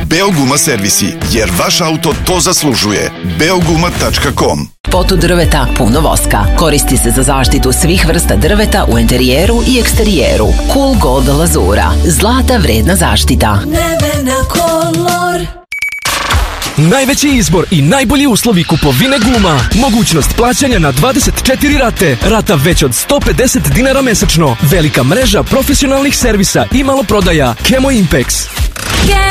Beoguma servisi, jer vaš auto to zaslužuje. Beoguma.com. Pot od drveta puno voska. Koristi se za zaštitu svih vrsta drveta u interijeru i eksterijeru. Cool Gold lazura. Zlata vredna zaštita. Nevena Color. Najveći izbor i najbolji uslovi kupovine guma. Mogućnost plaćanja na 24 rate. Rata već od 150 dinara mesečno. Velika mreža profesionalnih servisa i maloprodaja. Kemo Impex.